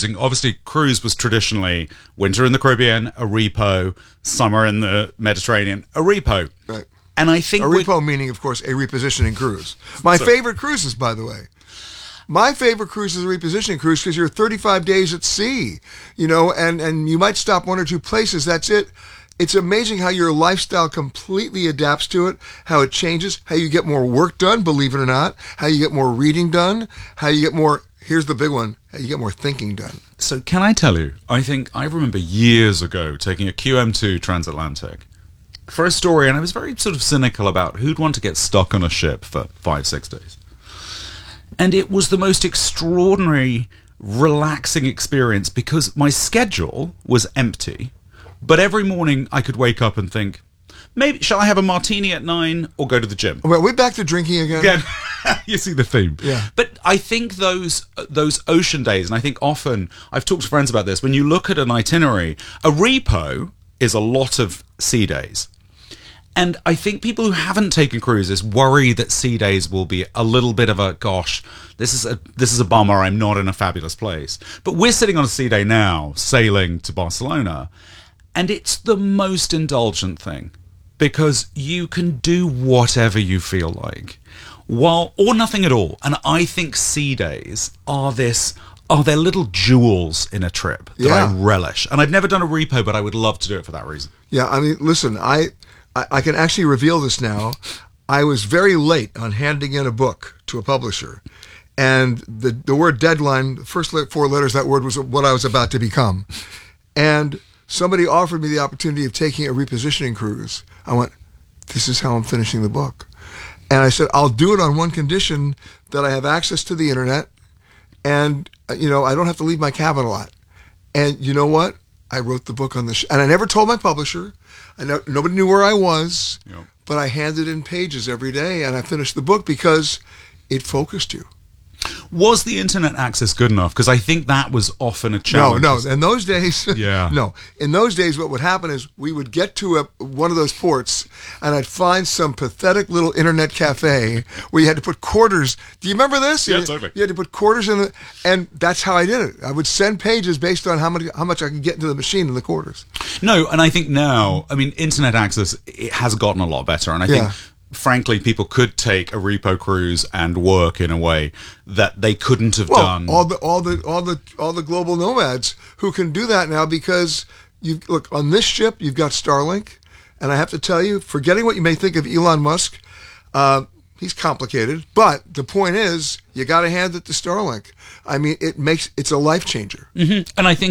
cruising, obviously cruise was traditionally winter in the Caribbean, a repo, summer in the Mediterranean, a repo. Right. And I think a repo meaning, of course, a repositioning cruise. My favorite cruises, by the way. My favorite cruise is a repositioning cruise because you're 35 days at sea, and you might stop one or two places. That's it. It's amazing how your lifestyle completely adapts to it, how it changes, how you get more work done, believe it or not, how you get more reading done, how you get more, here's the big one, how you get more thinking done. So can I tell you, I remember years ago taking a QM2 transatlantic for a story, and I was very sort of cynical about who'd want to get stuck on a ship for 5-6 days. And it was the most extraordinary, relaxing experience because my schedule was empty, but every morning I could wake up and think, maybe, shall I have a martini at 9 or go to the gym? Well, we're back to drinking again. You see the theme. Yeah. But I think those ocean days, and I think often, I've talked to friends about this, when you look at an itinerary, a repo is a lot of sea days. And I think people who haven't taken cruises worry that sea days will be a little bit of a, gosh, this is a bummer, I'm not in a fabulous place. But we're sitting on a sea day now, sailing to Barcelona, and it's the most indulgent thing because you can do whatever you feel like, or nothing at all. And I think sea days they're little jewels in a trip that I relish. And I've never done a repo, but I would love to do it for that reason. Yeah, I mean, listen, I can actually reveal this now. I was very late on handing in a book to a publisher. And the word deadline, the first 4 letters of that word was what I was about to become. And somebody offered me the opportunity of taking a repositioning cruise. I went, this is how I'm finishing the book. And I said, I'll do it on one condition, that I have access to the internet and, I don't have to leave my cabin a lot. And you know what? I wrote the book on this, and I never told my publisher. Nobody knew where I was, but I handed in pages every day, and I finished the book because it focused you. Was the internet access good enough? Because I think that was often a challenge. No. In those days, yeah. No. In those days, what would happen is we would get to one of those ports, and I'd find some pathetic little internet cafe where you had to put quarters. Do you remember this? Yeah, totally. You had to put quarters in it, and that's how I did it. I would send pages based on how much I could get into the machine in the quarters. No, and I think now, internet access, it has gotten a lot better, and I think, frankly, people could take a repo cruise and work in a way that they couldn't have done. All the global nomads who can do that now because look on this ship you've got Starlink, and I have to tell you, forgetting what you may think of Elon Musk, he's complicated, but the point is you got to hand it to Starlink. I mean, it's a life changer. Mm-hmm. And I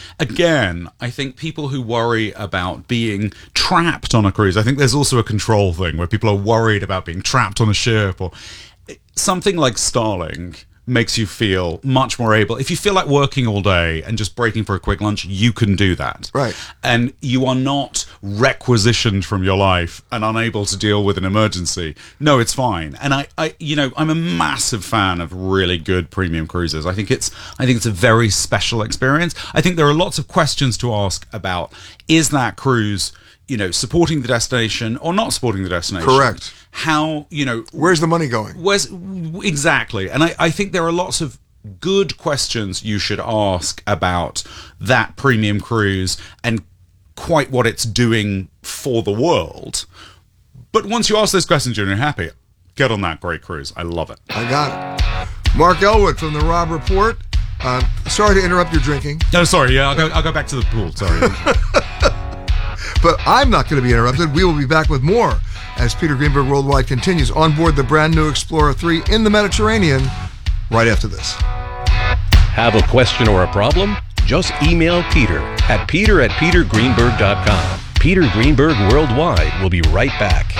think people who worry about being trapped on a cruise, I think there's also a control thing where people are worried about being trapped on a ship, or something like Starlink makes you feel much more able. If you feel like working all day and just breaking for a quick lunch, you can do that. Right. And you are not requisitioned from your life and unable to deal with an emergency. No, it's fine. And I'm a massive fan of really good premium cruises. I think it's a very special experience. I think there are lots of questions to ask about, is that cruise, supporting the destination or not supporting the destination? Correct. How, where's the money going? Exactly. And I think there are lots of good questions you should ask about that premium cruise and quite what it's doing for the world. But once you ask those questions and you're happy, get on that great cruise. I love it. I got it. Mark Elwood from the Robb Report. Sorry to interrupt your drinking. No, sorry. Yeah, I'll go back to the pool. Sorry. But I'm not going to be interrupted. We will be back with more as Peter Greenberg Worldwide continues on board the brand new Explorer 3 in the Mediterranean right after this. Have a question or a problem? Just email Peter at peter@petergreenberg.com. Peter Greenberg Worldwide will be right back.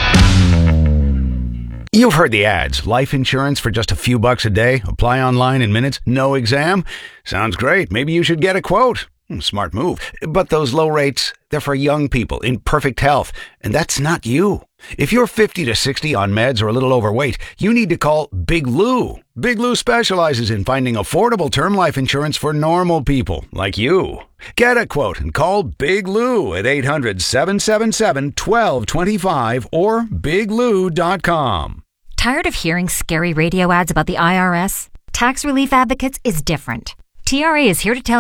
You've heard the ads. Life insurance for just a few bucks a day. Apply online in minutes. No exam. Sounds great. Maybe you should get a quote. Smart move. But those low rates, they're for young people in perfect health. And that's not you. If you're 50 to 60 on meds or a little overweight, you need to call Big Lou. Big Lou specializes in finding affordable term life insurance for normal people like you. Get a quote and call Big Lou at 800-777-1225 or biglou.com. Tired of hearing scary radio ads about the IRS? Tax Relief Advocates is different. TRA is here to tell